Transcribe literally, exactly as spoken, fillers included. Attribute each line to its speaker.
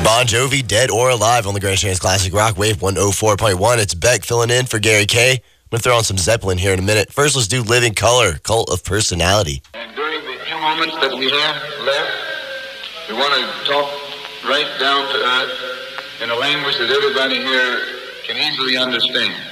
Speaker 1: Bon Jovi, Dead or Alive on the Grand Chance Classic Rock Wave one oh four point one. It's Beck filling in for Gary K. I'm going to throw on some Zeppelin here in a minute. First, let's do Living Color, Cult of Personality.
Speaker 2: And during the few moments that we have left, we want to talk right down to earth in a language that everybody here can easily understand.